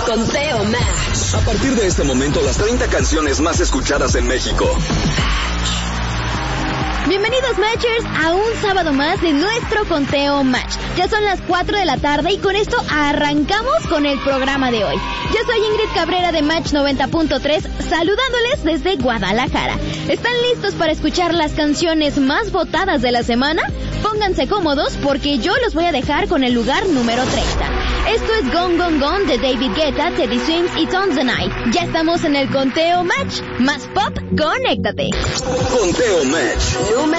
Conteo Match. A partir de este momento, las 30 canciones más escuchadas en México. Bienvenidos Matchers a un sábado más de nuestro Conteo Match. Ya son las 4 de la tarde y con esto arrancamos con el programa de hoy. Yo soy Ingrid Cabrera de Match 90.3, saludándoles desde Guadalajara. ¿Están listos para escuchar las canciones más votadas de la semana? Pónganse cómodos porque yo los voy a dejar con el lugar número 30. Esto es Gone Gone Gone de David Guetta, Teddy Swims y Tones the Night. Ya estamos en el Conteo Match. Más pop, conéctate. Conteo Match.